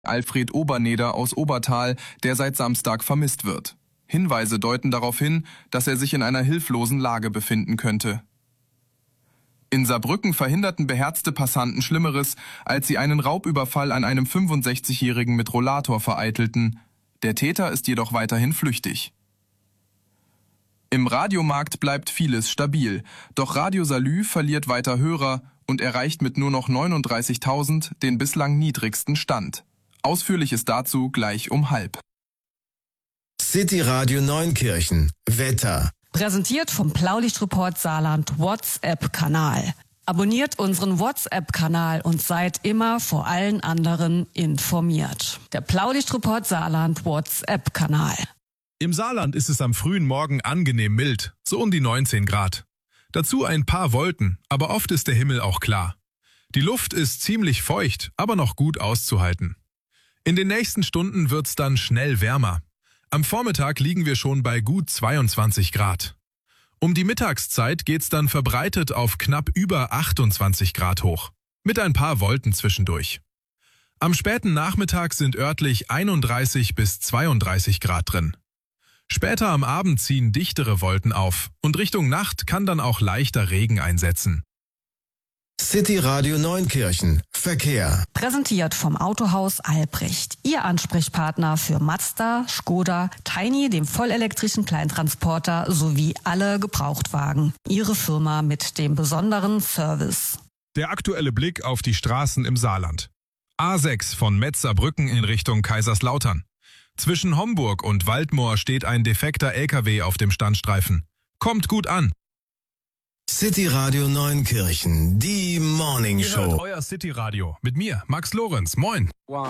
Alfred Oberneder aus Obertal, der seit Samstag vermisst wird. Hinweise deuten darauf hin, dass er sich in einer hilflosen Lage befinden könnte. In Saarbrücken verhinderten beherzte Passanten Schlimmeres, als sie einen Raubüberfall an einem 65-Jährigen mit Rollator vereitelten. Der Täter ist jedoch weiterhin flüchtig. Im Radiomarkt bleibt vieles stabil, doch Radio Salü verliert weiter Hörer und erreicht mit nur noch 39.000 den bislang niedrigsten Stand. Ausführliches dazu gleich um 12:30. City Radio Neunkirchen. Wetter. Präsentiert vom Blaulichtreport Saarland WhatsApp-Kanal. Abonniert unseren WhatsApp-Kanal und seid immer vor allen anderen informiert. Der Blaulichtreport Saarland WhatsApp-Kanal. Im Saarland ist es am frühen Morgen angenehm mild, so um die 19 Grad. Dazu ein paar Wolken, aber oft ist der Himmel auch klar. Die Luft ist ziemlich feucht, aber noch gut auszuhalten. In den nächsten Stunden wird's dann schnell wärmer. Am Vormittag liegen wir schon bei gut 22 Grad. Um die Mittagszeit geht's dann verbreitet auf knapp über 28 Grad hoch, mit ein paar Wolken zwischendurch. Am späten Nachmittag sind örtlich 31 bis 32 Grad drin. Später am Abend ziehen dichtere Wolken auf und Richtung Nacht kann dann auch leichter Regen einsetzen. City Radio Neunkirchen. Verkehr. Präsentiert vom Autohaus Albrecht. Ihr Ansprechpartner für Mazda, Škoda, Tiny, dem vollelektrischen Kleintransporter sowie alle Gebrauchtwagen. Ihre Firma mit dem besonderen Service. Der aktuelle Blick auf die Straßen im Saarland. A6 von Metz-Saarbrücken in Richtung Kaiserslautern. Zwischen Homburg und Waldmoor steht ein defekter LKW auf dem Standstreifen. Kommt gut an. City Radio Neunkirchen, die Morning Ihr Show. hört euer City Radio mit mir, Max Lorenz. Moin.